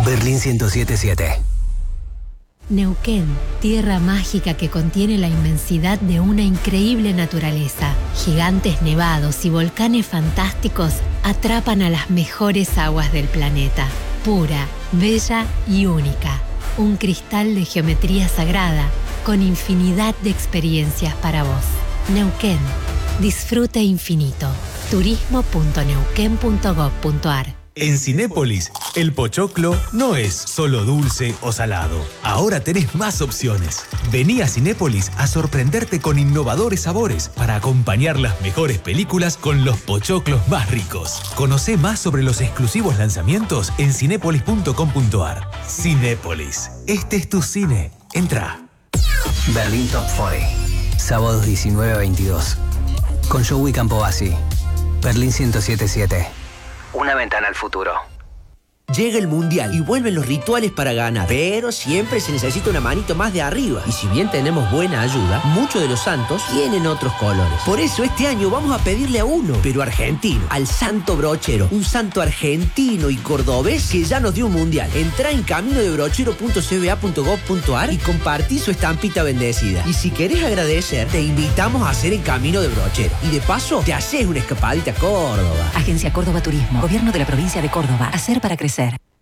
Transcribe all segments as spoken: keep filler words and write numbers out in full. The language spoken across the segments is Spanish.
Berlín ciento siete punto siete. Neuquén, tierra mágica que contiene la inmensidad de una increíble naturaleza. Gigantes nevados y volcanes fantásticos atrapan a las mejores aguas del planeta. Pura, bella y única. Un cristal de geometría sagrada con infinidad de experiencias para vos. Neuquén, disfrute infinito. turismo punto neuquén punto gob punto ar. En Cinépolis, el pochoclo no es solo dulce o salado. Ahora tenés más opciones. Vení a Cinépolis a sorprenderte con innovadores sabores para acompañar las mejores películas con los pochoclos más ricos. Conocé más sobre los exclusivos lanzamientos en cinépolis punto com punto ar. Cinépolis, este es tu cine. Entra. Berlín Top cuarenta. Sábados diecinueve a veintidós. Con Joey Campobasi. Berlín ciento siete punto siete. Una ventana al futuro. Llega el Mundial y vuelven los rituales para ganar, pero siempre se necesita una manito más de arriba. Y si bien tenemos buena ayuda, muchos de los santos tienen otros colores. Por eso este año vamos a pedirle a uno, pero argentino, al Santo Brochero. Un santo argentino y cordobés que ya nos dio un Mundial. Entrá en camino de brochero punto c b a punto gob punto ar y compartí su estampita bendecida. Y si querés agradecer, te invitamos a hacer el Camino de Brochero. Y de paso, te haces una escapadita a Córdoba. Agencia Córdoba Turismo, Gobierno de la Provincia de Córdoba. Hacer para crecer.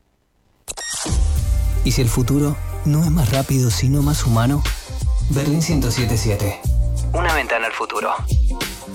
¿Y si el futuro no es más rápido, sino más humano? Berlín ciento siete punto siete. Una ventana al futuro.